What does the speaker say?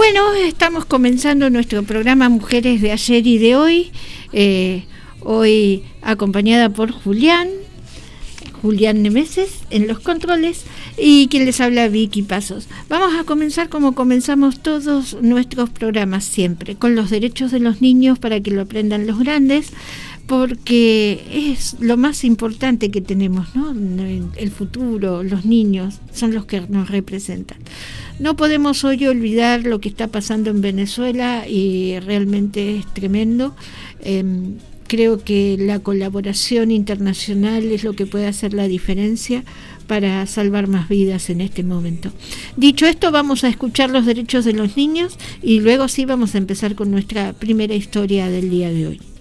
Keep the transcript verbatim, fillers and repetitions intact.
Bueno, estamos comenzando nuestro programa Mujeres de Ayer y de Hoy, eh, hoy acompañada por Julián, Julián Nemeses en los controles y quien les habla, Vicky Pasos. Vamos a comenzar como comenzamos todos nuestros programas siempre, con los derechos de los niños para que lo aprendan los grandes, porque es lo más importante que tenemos, ¿no? El futuro, los niños son los que nos representan. No podemos hoy olvidar lo que está pasando en Venezuela y realmente es tremendo. Eh, creo que la colaboración internacional es lo que puede hacer la diferencia para salvar más vidas en este momento. Dicho esto, vamos a escuchar los derechos de los niños y luego sí vamos a empezar con nuestra primera historia del día de hoy.